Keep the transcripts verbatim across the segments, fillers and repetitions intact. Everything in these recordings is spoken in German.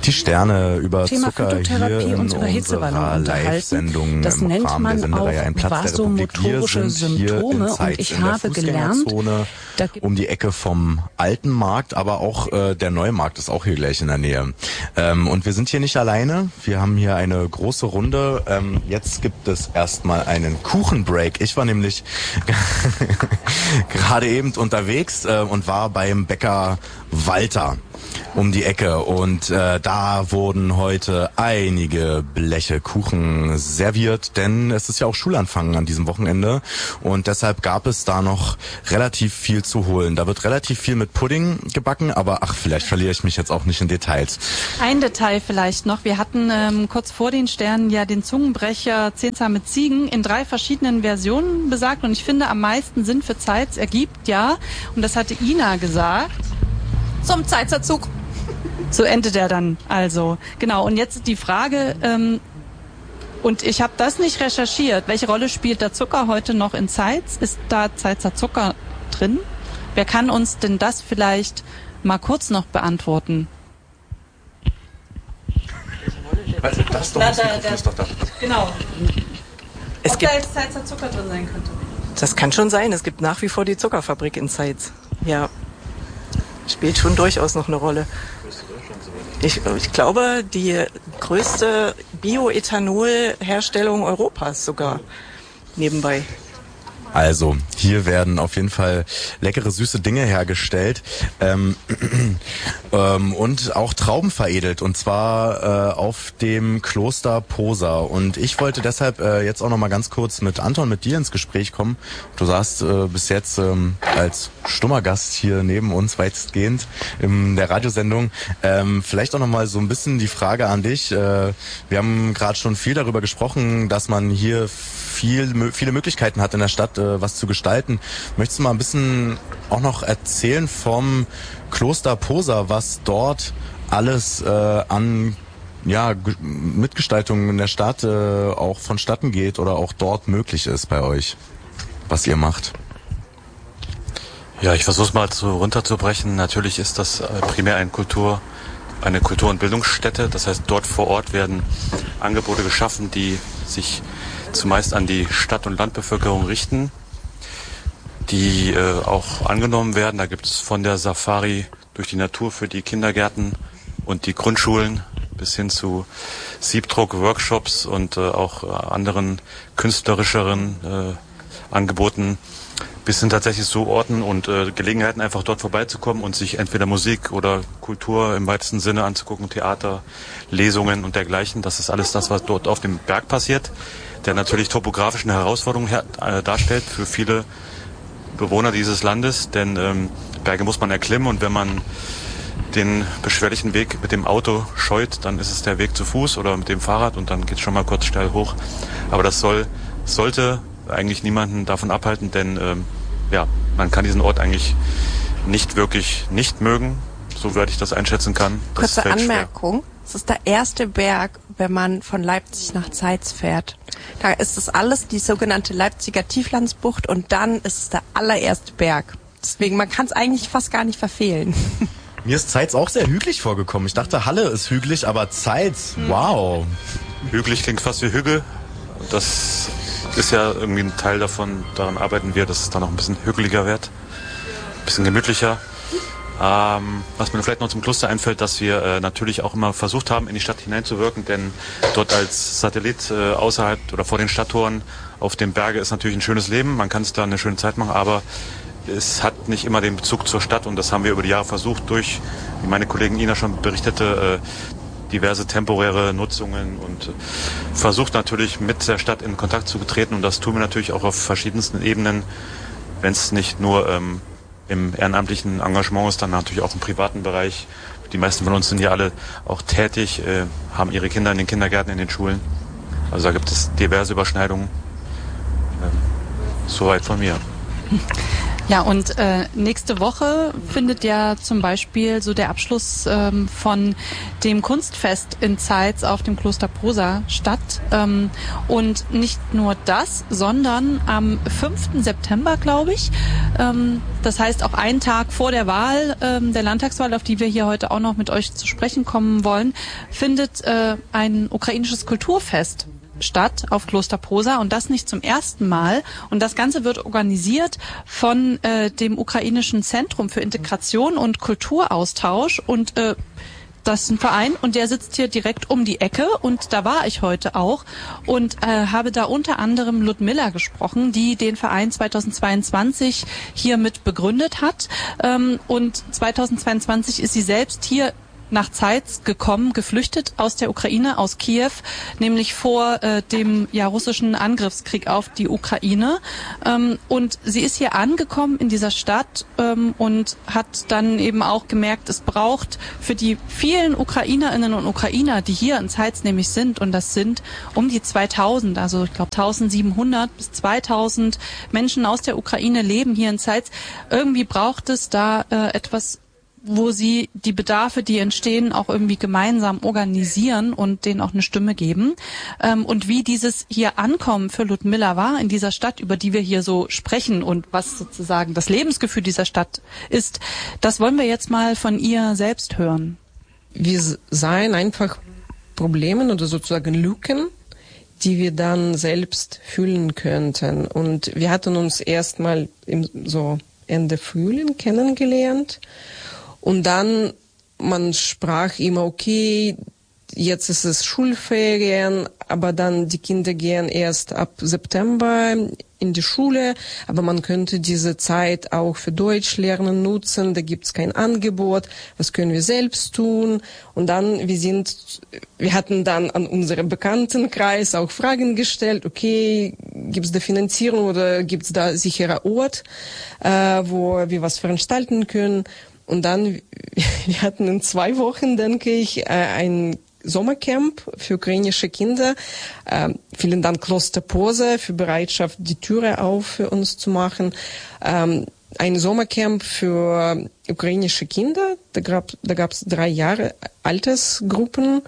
die Sterne über Thema Zucker Phototherapie hier in und über Hitzewallung unserer Live-Sendung Das im nennt Rahmen der man Sendereihe auch Ein Platz der Republik. Wir vasomotorische sind hier in Symptome Zeitz, und ich in der habe gelernt, Fußgängerzone da gibt um die Ecke vom Alten Markt, aber auch äh, der Neumarkt ist auch hier gleich in der Nähe. Ähm, und wir sind hier nicht alleine, wir haben hier eine große Runde. Ähm, jetzt gibt es erstmal einen Kuchenbreak. Ich war nämlich gerade eben unterwegs äh, und war beim Bäcker Walter um die Ecke und äh, da wurden heute einige Bleche Kuchen serviert, denn es ist ja auch Schulanfang an diesem Wochenende und deshalb gab es da noch relativ viel zu holen. Da wird relativ viel mit Pudding gebacken, aber ach, vielleicht verliere ich mich jetzt auch nicht in Details. Ein Detail vielleicht noch. Wir hatten ähm, kurz vor den Sternen ja den Zungenbrecher Zehn zahme Ziegen in drei verschiedenen Versionen besagt und ich finde am meisten Sinn für Zeitz ergibt ja, und das hatte Ina gesagt, zum Zeitzerzug. So endet er dann also. Genau, und jetzt die Frage, ähm, und ich habe das nicht recherchiert, welche Rolle spielt der Zucker heute noch in Zeitz? Ist da Zeitzer Zucker drin? Wer kann uns denn das vielleicht mal kurz noch beantworten? Also das doch, das Mikrofon ist doch da. Genau. Es Ob gibt, da jetzt Zeitzer Zucker drin sein könnte? das kann schon sein. Es gibt nach wie vor die Zuckerfabrik in Zeitz. Ja. Spielt schon durchaus noch eine Rolle. Ich, ich glaube, die größte Bioethanol-Herstellung Europas sogar nebenbei. Also, hier werden auf jeden Fall leckere, süße Dinge hergestellt ähm, ähm, und auch Trauben veredelt und zwar äh, auf dem Kloster Posa. Und ich wollte deshalb äh, jetzt auch noch mal ganz kurz mit Anton, mit dir ins Gespräch kommen. Du saßt äh, bis jetzt ähm, als stummer Gast hier neben uns weitestgehend in der Radiosendung. Ähm, vielleicht auch noch mal so ein bisschen die Frage an dich. Äh, wir haben gerade schon viel darüber gesprochen, dass man hier viel, viele Möglichkeiten hat in der Stadt, äh, was zu gestalten. Möchtest du mal ein bisschen auch noch erzählen vom Kloster Posa, was dort alles äh, an ja, G- Mitgestaltung in der Stadt äh, auch vonstatten geht oder auch dort möglich ist bei euch, was ihr macht? Ja, ich versuche es mal so runterzubrechen. Natürlich ist das äh, primär ein Kultur, eine Kultur- und Bildungsstätte. Das heißt, dort vor Ort werden Angebote geschaffen, die sich zumeist an die Stadt- und Landbevölkerung richten, die äh, auch angenommen werden. Da gibt es von der Safari durch die Natur für die Kindergärten und die Grundschulen bis hin zu Siebdruck-Workshops und äh, auch äh, anderen künstlerischeren äh, Angeboten bis hin tatsächlich zu Orten und äh, Gelegenheiten, einfach dort vorbeizukommen und sich entweder Musik oder Kultur im weitesten Sinne anzugucken, Theater, Lesungen und dergleichen. Das ist alles das, was dort auf dem Berg passiert, der natürlich topografisch eine Herausforderung her äh, darstellt für viele Bewohner dieses Landes, denn ähm, Berge muss man erklimmen und wenn man den beschwerlichen Weg mit dem Auto scheut, dann ist es der Weg zu Fuß oder mit dem Fahrrad und dann geht es schon mal kurz steil hoch. Aber das soll, sollte eigentlich niemanden davon abhalten, denn ähm, ja, man kann diesen Ort eigentlich nicht wirklich nicht mögen, so weit ich das einschätzen kann. Das Kurze fällt schwer. Anmerkung, es ist der erste Berg, wenn man von Leipzig nach Zeitz fährt. Da ist es alles die sogenannte Leipziger Tieflandsbucht und dann ist es der allererste Berg. Deswegen, man kann es eigentlich fast gar nicht verfehlen. Mir ist Zeitz auch sehr hügelig vorgekommen. Ich dachte, Halle ist hügelig, aber Zeitz, wow. Hügelig klingt fast wie Hügel. Das ist ja irgendwie ein Teil davon. Daran arbeiten wir, dass es da noch ein bisschen hügeliger wird. Ein bisschen gemütlicher. Ähm, was mir vielleicht noch zum Kloster einfällt, dass wir äh, natürlich auch immer versucht haben, in die Stadt hineinzuwirken, denn dort als Satellit äh, außerhalb oder vor den Stadttoren auf dem Berge ist natürlich ein schönes Leben. Man kann es da eine schöne Zeit machen, aber es hat nicht immer den Bezug zur Stadt und das haben wir über die Jahre versucht durch, wie meine Kollegin Ina schon berichtete, äh, diverse temporäre Nutzungen und äh, versucht natürlich mit der Stadt in Kontakt zu treten und das tun wir natürlich auch auf verschiedensten Ebenen, wenn es nicht nur ähm, im ehrenamtlichen Engagement ist, dann natürlich auch im privaten Bereich. Die meisten von uns sind ja alle auch tätig, äh, haben ihre Kinder in den Kindergärten, in den Schulen. Also da gibt es diverse Überschneidungen. Ähm, soweit von mir. Ja, und äh, nächste Woche findet ja zum Beispiel so der Abschluss ähm, von dem Kunstfest in Zeitz auf dem Kloster Posa statt. Ähm, und nicht nur das, sondern am fünften September, glaube ich, ähm, das heißt auch einen Tag vor der Wahl, ähm, der Landtagswahl, auf die wir hier heute auch noch mit euch zu sprechen kommen wollen, findet äh, ein ukrainisches Kulturfest statt auf Kloster Posa, und das nicht zum ersten Mal. Und das Ganze wird organisiert von äh, dem ukrainischen Zentrum für Integration und Kulturaustausch, und äh, das ist ein Verein, und der sitzt hier direkt um die Ecke, und da war ich heute auch und äh, habe da unter anderem Ludmilla gesprochen, die den Verein zweitausendzweiundzwanzig hier mit begründet hat, ähm, und zweitausendzweiundzwanzig ist sie selbst hier nach Zeitz gekommen, geflüchtet aus der Ukraine, aus Kiew, nämlich vor äh, dem ja, russischen Angriffskrieg auf die Ukraine. Ähm, und sie ist hier angekommen in dieser Stadt ähm, und hat dann eben auch gemerkt, es braucht für die vielen Ukrainerinnen und Ukrainer, die hier in Zeitz nämlich sind, und das sind um die zweitausend, also ich glaube eintausendsiebenhundert bis zweitausend Menschen aus der Ukraine leben hier in Zeitz, irgendwie braucht es da äh, etwas, wo sie die Bedarfe, die entstehen, auch irgendwie gemeinsam organisieren und denen auch eine Stimme geben. Ähm, und wie dieses hier Ankommen für Ludmilla war in dieser Stadt, über die wir hier so sprechen, und was sozusagen das Lebensgefühl dieser Stadt ist, das wollen wir jetzt mal von ihr selbst hören. Wir sahen einfach Probleme oder sozusagen Lücken, die wir dann selbst füllen könnten. Und wir hatten uns erstmal im so Ende Frühling kennengelernt. Und dann, man sprach immer, okay, jetzt ist es Schulferien, aber dann die Kinder gehen erst ab September in die Schule, aber man könnte diese Zeit auch für Deutschlernen nutzen, da gibt's kein Angebot, was können wir selbst tun? Und dann, wir sind, wir hatten dann an unseren Bekanntenkreis auch Fragen gestellt, okay, gibt's da Finanzierung oder gibt's da sicherer Ort, äh, wo wir was veranstalten können? Und dann, wir hatten in zwei Wochen, denke ich, ein Sommercamp für ukrainische Kinder. Ähm, vielen Dank Kloster Posa für Bereitschaft, die Türe auf für uns zu machen. Ähm, ein Sommercamp für ukrainische Kinder. Da gab da gab's drei Jahre Altersgruppen.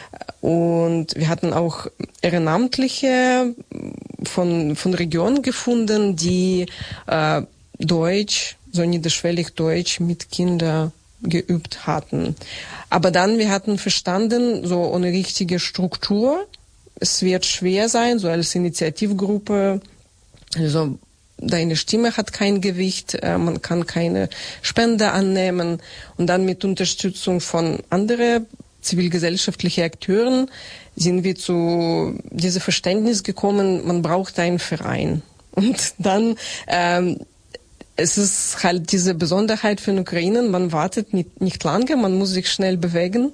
Und wir hatten auch Ehrenamtliche von, von Regionen gefunden, die äh, Deutsch, so niederschwellig Deutsch mit Kindern geübt hatten. Aber dann, wir hatten verstanden, so ohne richtige Struktur, es wird schwer sein, so als Initiativgruppe, also deine Stimme hat kein Gewicht, äh, man kann keine Spende annehmen. Und dann mit Unterstützung von anderen zivilgesellschaftlichen Akteuren sind wir zu diesem Verständnis gekommen, man braucht einen Verein. Und dann ähm, es ist halt diese Besonderheit für den Ukrainer, man wartet nicht, nicht lange, man muss sich schnell bewegen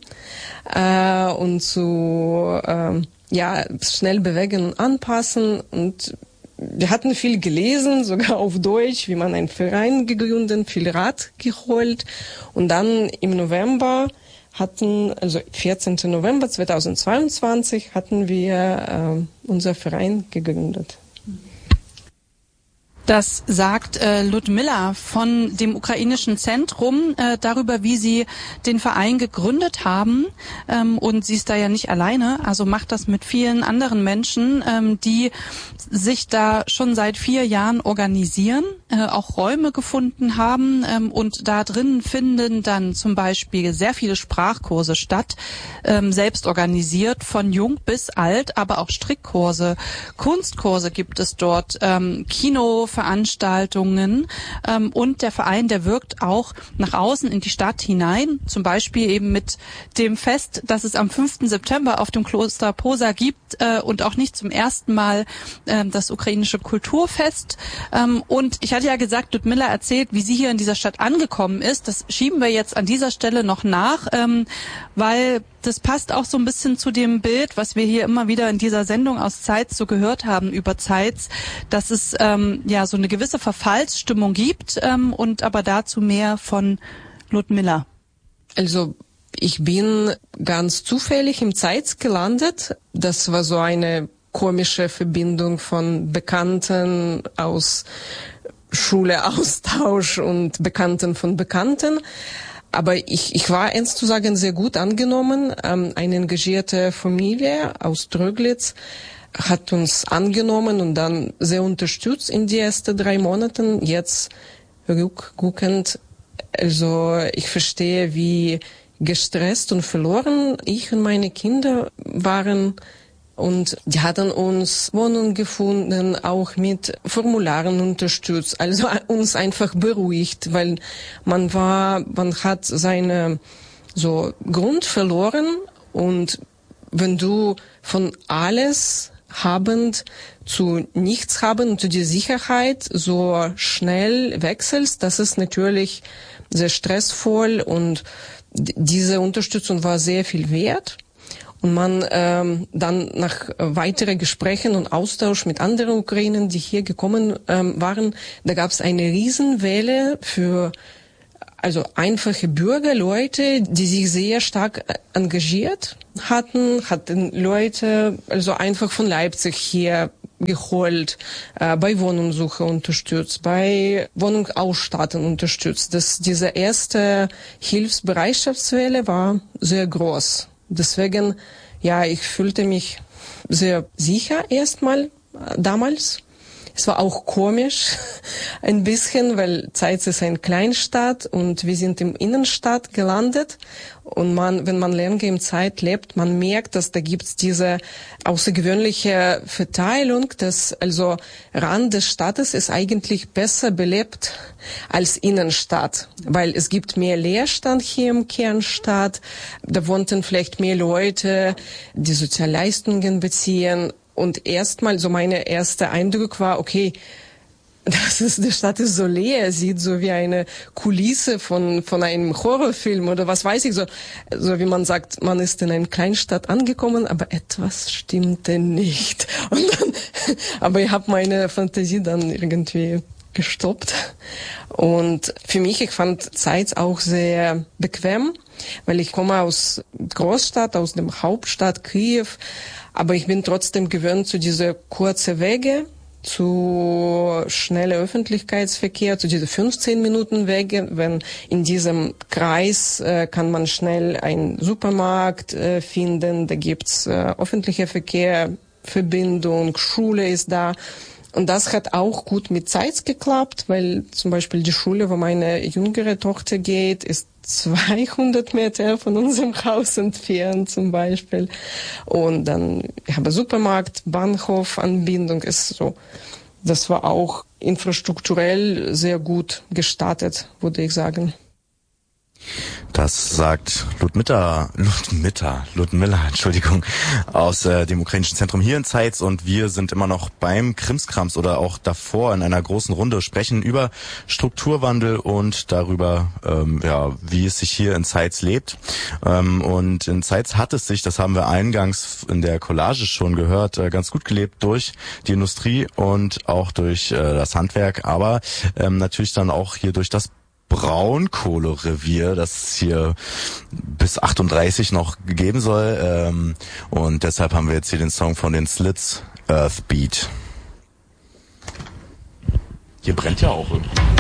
äh, und zu äh, ja schnell bewegen und anpassen. Und wir hatten viel gelesen, sogar auf Deutsch, wie man einen Verein gegründet, viel Rat geholt. Und dann im November hatten, also vierzehnten November zweitausendzweiundzwanzig, hatten wir äh, unser Verein gegründet. Das sagt äh, Ludmilla von dem ukrainischen Zentrum äh, darüber, wie sie den Verein gegründet haben. Ähm, und sie ist da ja nicht alleine, also macht das mit vielen anderen Menschen, ähm, die sich da schon seit vier Jahren organisieren, äh, auch Räume gefunden haben. Ähm, und da drin finden dann zum Beispiel sehr viele Sprachkurse statt, ähm, selbst organisiert, von jung bis alt, aber auch Strickkurse, Kunstkurse gibt es dort, ähm, Kino, Veranstaltungen, ähm, und der Verein, der wirkt auch nach außen in die Stadt hinein, zum Beispiel eben mit dem Fest, das es am fünften September auf dem Kloster Posa gibt, äh, und auch nicht zum ersten Mal äh, das ukrainische Kulturfest. Ähm, und ich hatte ja gesagt, Ludmilla erzählt, wie sie hier in dieser Stadt angekommen ist. Das schieben wir jetzt an dieser Stelle noch nach, ähm, weil das passt auch so ein bisschen zu dem Bild, was wir hier immer wieder in dieser Sendung aus Zeitz so gehört haben über Zeitz, dass es ähm, ja so eine gewisse Verfallsstimmung gibt, ähm, und aber dazu mehr von Ludmilla. Also ich bin ganz zufällig im Zeitz gelandet. Das war so eine komische Verbindung von Bekannten aus Schule, Austausch und Bekannten von Bekannten. Aber ich, ich war ernst zu sagen sehr gut angenommen. Ähm, eine engagierte Familie aus Tröglitz hat uns angenommen und dann sehr unterstützt in die ersten drei Monaten. Jetzt rückguckend, also ich verstehe, wie gestresst und verloren ich und meine Kinder waren. Und die hatten uns Wohnungen gefunden, auch mit Formularen unterstützt, also uns einfach beruhigt, weil man war, man hat seine so Grund verloren und wenn du von alles habend zu nichts haben und zu die Sicherheit so schnell wechselst, das ist natürlich sehr stressvoll und diese Unterstützung war sehr viel wert. Und man ähm, dann nach weiteren Gesprächen und Austausch mit anderen Ukrainern, die hier gekommen ähm, waren, da gab es eine Riesenwelle für also einfache Bürger, Leute, die sich sehr stark engagiert hatten, hatten Leute also einfach von Leipzig hier geholt, äh, bei Wohnungssuche unterstützt, bei Wohnungsausstatten unterstützt. Das, diese erste Hilfsbereitschaftswelle war sehr groß. Deswegen, ja, ich fühlte mich sehr sicher erstmal damals. Es war auch komisch ein bisschen, weil Zeitz ist eine Kleinstadt und wir sind im Innenstadt gelandet. Und man, wenn man länger im Zeit lebt, man merkt, dass da gibt's diese außergewöhnliche Verteilung, dass also Rand des Stadtes ist eigentlich besser belebt als Innenstadt, weil es gibt mehr Leerstand hier im Kernstadt. Da wohnten vielleicht mehr Leute, die Sozialleistungen beziehen. Und erstmal, so meine erste Eindruck war, okay, das ist, die Stadt ist so leer, sieht so wie eine Kulisse von, von einem Horrorfilm oder was weiß ich, so, so wie man sagt, man ist in einer Kleinstadt angekommen, aber etwas stimmte nicht. Und dann, aber ich habe meine Fantasie dann irgendwie gestoppt. Und für mich, ich fand Zeitz auch sehr bequem, weil ich komme aus Großstadt, aus dem Hauptstadt Kiew, aber ich bin trotzdem gewöhnt zu diese kurzen Wege, zu schneller Öffentlichkeitsverkehr, zu diese fünfzehn Minuten Wege. Wenn in diesem Kreis äh, kann man schnell einen Supermarkt äh, finden, da gibt's äh, öffentlicher Verkehr, Verbindung, Schule ist da. Und das hat auch gut mit Zeitz geklappt, weil zum Beispiel die Schule, wo meine jüngere Tochter geht, ist zweihundert Meter von unserem Haus entfernt zum Beispiel. Und dann, ich habe Supermarkt, Bahnhof, Anbindung ist so. Das war auch infrastrukturell sehr gut gestartet, würde ich sagen. Das sagt Ludmilla, Ludmilla, Ludmilla, Entschuldigung, aus äh, dem ukrainischen Zentrum hier in Zeitz, und wir sind immer noch beim Krimskrams oder auch davor in einer großen Runde, sprechen über Strukturwandel und darüber, ähm, ja, wie es sich hier in Zeitz lebt. Ähm, und in Zeitz hat es sich, das haben wir eingangs in der Collage schon gehört, äh, ganz gut gelebt durch die Industrie und auch durch äh, das Handwerk, aber ähm, natürlich dann auch hier durch das Braunkohlerevier, das es hier bis achtunddreißig noch geben soll. Ähm, und deshalb haben wir jetzt hier den Song von den Slits, Earthbeat. Hier brennt ja auch irgendwie.